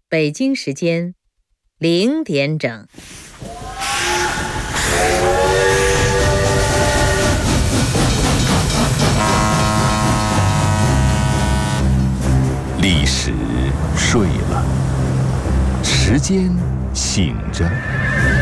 北京时间0点整。 历史睡了，时间醒着。